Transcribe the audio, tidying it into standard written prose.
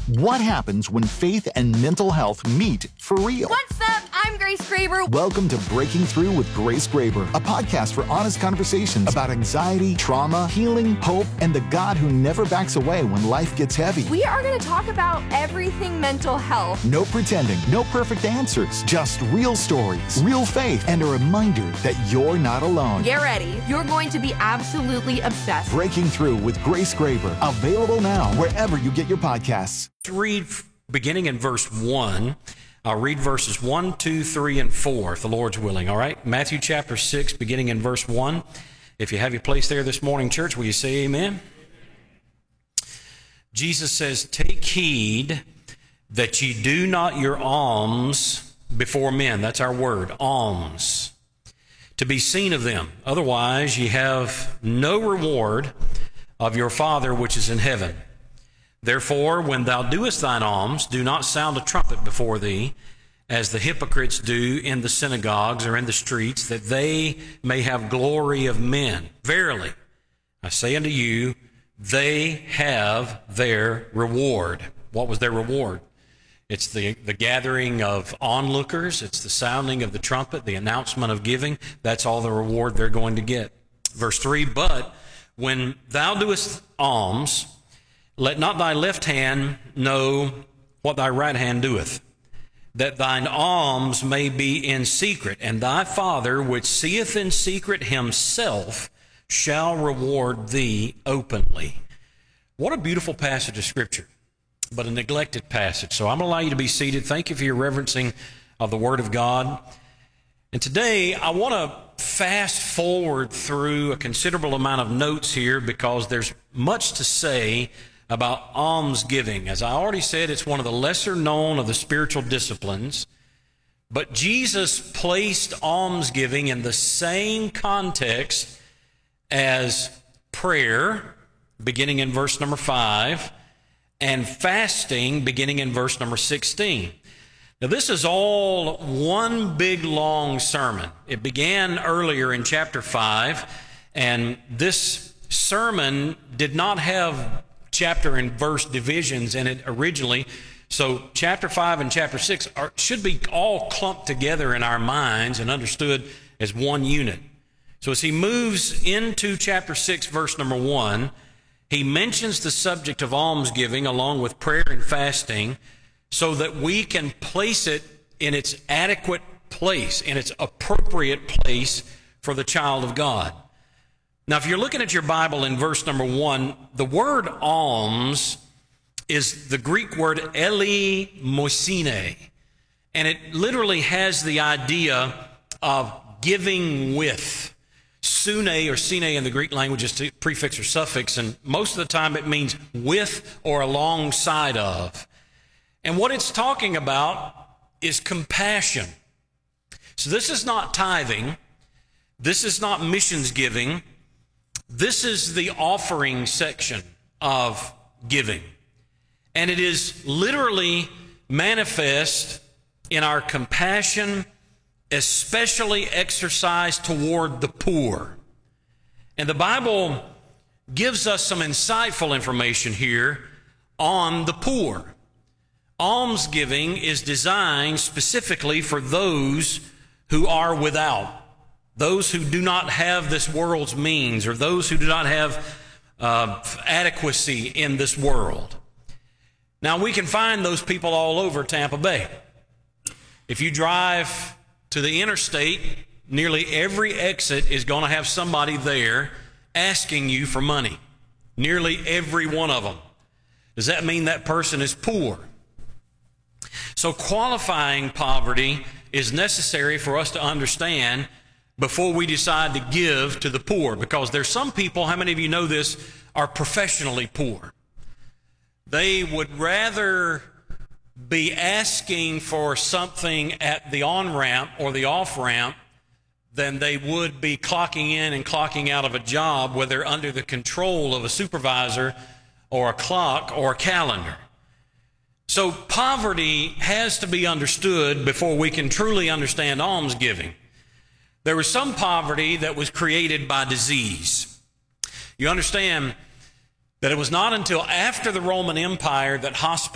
What happens when faith and mental health meet for real? What's up? I'm Grace Graber. Welcome to Breaking Through with Grace Graber, a podcast for honest conversations about anxiety, trauma, healing, hope, and the God who never backs away when life gets heavy. We are going to talk about everything mental health. No pretending, no perfect answers, just real stories, real faith, and a reminder that you're not alone. Get ready. You're going to be absolutely obsessed. Breaking Through with Grace Graber, available now wherever you get your podcasts. Read beginning in verse 1. I'll read verses 1, 2, 3, and 4, if the Lord's willing, all right? Matthew chapter 6, beginning in verse 1. If you have your place there this morning, church, will you say amen? Jesus says, "Take heed that ye do not your alms before men." That's our word, alms. "To be seen of them. Otherwise ye have no reward of your Father which is in heaven. Therefore, when thou doest thine alms, do not sound a trumpet before thee, as the hypocrites do in the synagogues or in the streets, that they may have glory of men. Verily, I say unto you, they have their reward." What was their reward? It's the gathering of onlookers. It's the sounding of the trumpet, the announcement of giving. That's all the reward they're going to get. Verse 3, "But when thou doest alms, let not thy left hand know what thy right hand doeth, that thine alms may be in secret, and thy Father which seeth in secret himself shall reward thee openly." What a beautiful passage of Scripture, but a neglected passage. So I'm going to allow you to be seated. Thank you for your reverencing of the Word of God. And today I want to fast forward through a considerable amount of notes here because there's much to say about almsgiving. As I already said, it's one of the lesser known of the spiritual disciplines, but Jesus placed almsgiving in the same context as prayer, beginning in verse number 5, and fasting, beginning in verse number 16. Now, this is all one big, long sermon. It began earlier in chapter 5, and this sermon did not have chapter and verse divisions in it originally. So chapter 5 and chapter 6 should be all clumped together in our minds and understood as one unit. So as he moves into chapter 6, verse number 1, he mentions the subject of almsgiving along with prayer and fasting so that we can place it in its adequate place, in its appropriate place for the child of God. Now, if you're looking at your Bible in verse number 1, the word alms is the Greek word eleemosine, and it literally has the idea of giving with. Sune or sine in the Greek language is a prefix or suffix, and most of the time it means with or alongside of. And what it's talking about is compassion. So this is not tithing. This is not missions giving. This is the offering section of giving. And it is literally manifest in our compassion, especially exercised toward the poor. And the Bible gives us some insightful information here on the poor. Almsgiving is designed specifically for those who are without, those who do not have this world's means, or those who do not have adequacy in this world. Now, we can find those people all over Tampa Bay. If you drive to the interstate, nearly every exit is going to have somebody there asking you for money. Nearly every one of them. Does that mean that person is poor? So qualifying poverty is necessary for us to understand before we decide to give to the poor, because there's some people, how many of you know this, are professionally poor. They would rather be asking for something at the on-ramp or the off-ramp than they would be clocking in and clocking out of a job where they're under the control of a supervisor or a clock or a calendar. So poverty has to be understood before we can truly understand almsgiving. There was some poverty that was created by disease. You understand that it was not until after the Roman Empire that hospitals